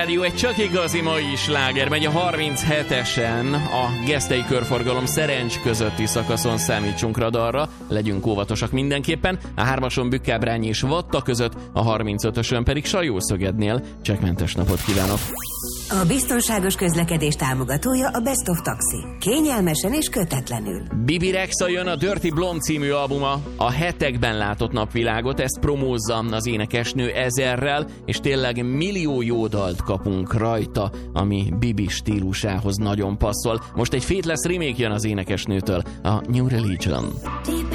Jó, egy csak igazi mai sláger, megy a 37-esen, a Gesztei körforgalom Szerencs közötti szakaszon számítsunk radarra, legyünk óvatosak mindenképpen, a 3-ason Bükkábrány és Vatta között, a 35-ösön pedig Sajószögednél. Csekkmentes napot kívánok! A biztonságos közlekedés támogatója a Best of Taxi. Kényelmesen és kötetlenül. Bibi Rexha jön, a Dirty Blonde című albuma a hetekben látott napvilágot, ezt promózza az énekesnő ezerrel, és tényleg millió jó dalt kapunk rajta, ami Bibi stílusához nagyon passzol. Most egy Faithless remake jön az énekesnőtől, a New Religion.